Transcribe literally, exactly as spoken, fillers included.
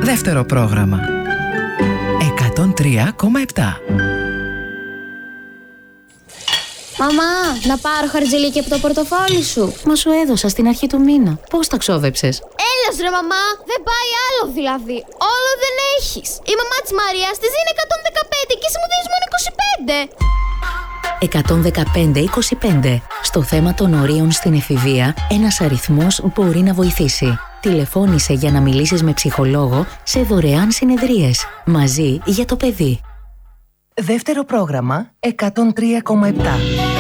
Δεύτερο πρόγραμμα εκατόν τρία κόμμα επτά. Μαμά, να πάρω χαρτζηλίκι από το πορτοφόλι σου. Μα σου έδωσα στην αρχή του μήνα. Πώς τα ξόδεψες? Έλεος ρε μαμά, δεν πάει άλλο δηλαδή. Όλο δεν έχεις. Η μαμά της Μαρίας της δίνει εκατόν δεκαπέντε και εσύ μου δίνεις μόνο είκοσι πέντε. εκατόν δεκαπέντε είκοσι πέντε. Στο θέμα των ορίων στην εφηβεία, ένας αριθμός μπορεί να βοηθήσει. Τηλεφώνησε για να μιλήσεις με ψυχολόγο σε δωρεάν συνεδρίες. Μαζί για το παιδί. Δεύτερο πρόγραμμα εκατόν τρία κόμμα επτά.